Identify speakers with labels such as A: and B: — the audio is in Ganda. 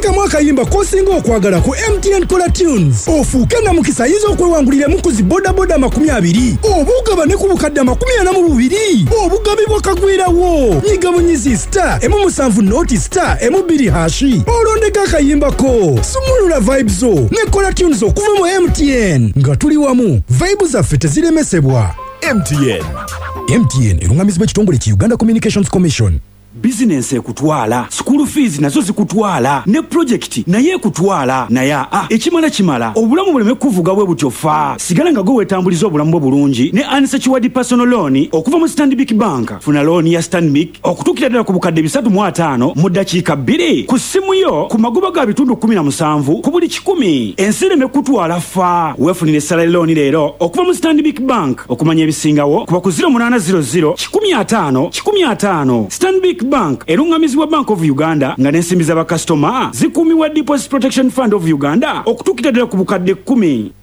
A: Teekamu akayimba k'osinga okwagala ku MTN Color Tunes. Ofuuke na mukisa ayinza okwewanguliramu ku zi bodaboda 20 oba ogabane ku bukadde 42 obugabibwa kagwirawo. Nyiga munyizi *7 olondeka akayimbako. Sumulula vibes zo ne Color Tunes okuva mu MTN. Nga tuli wamu, vibe zaffe teziremesebwa. MTN erungamizibwa ekitongole ki Uganda Communications Commission.
B: Business ekutwala, school fees nazo zikutwala, ne project naye ekutwala. Naye ekimala obulamu buleme kuvuga bwe butyofa. Sigala nga gwe wetambuliza obulamu bwo bulungi ne unsecured personal loan okuva mu Stanbic Bank. Funa loan ya Stanbic okutukira ddala ku bukadde 3.5 mu dakiika 2 ku simu yo ku magoba ga bitundu 17 ku buli 100. Ensi ereme kutwala fa. Weefunire salary loan leero okuva mu Stanbic Bank. Okumanya ebisingawo kuba ku 0800 150 Stanbic Bank erungamizibwa Bank of Uganda nga n'ensimbi z'abakasitoma zikuumibwa Deposit Protection Fund of Uganda okutuukira ddala ku bukadde 10.